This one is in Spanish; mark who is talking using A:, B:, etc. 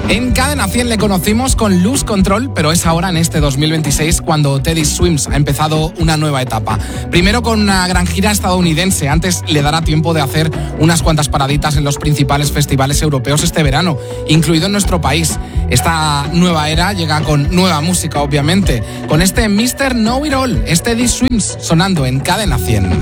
A: En Cadena 100 le conocimos con Lose Control, pero es ahora en este 2026 cuando Teddy Swims ha empezado una nueva etapa. Primero con una gran gira estadounidense, antes le dará tiempo de hacer unas cuantas paraditas en los principales festivales europeos este verano, incluido en nuestro país. Esta nueva era llega con nueva música, obviamente, con este Mr. Know It All, Teddy Swims, sonando en Cadena 100.